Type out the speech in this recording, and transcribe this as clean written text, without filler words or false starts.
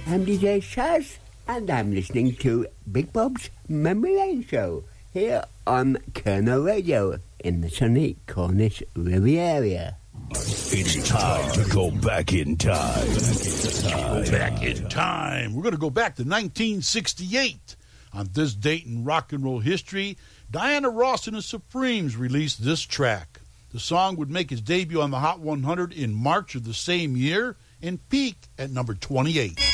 I'm DJ Shaz, and I'm listening to Big Bob's Memory Lane Show here on Colonel Radio in the sunny Cornish Riviera. It's time to go back in time. Back in time. We're going to go back to 1968. On this date in rock and roll history, Diana Ross and the Supremes released this track. The song would make its debut on the Hot 100 in March of the same year and peaked at number 28.